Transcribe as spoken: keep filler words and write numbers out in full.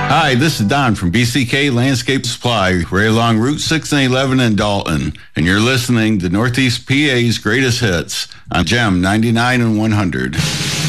Hi, this is Don from B C K Landscape Supply, right along Route six and eleven in Dalton, and you're listening to Northeast P A's Greatest Hits on Gem ninety-nine and one hundred.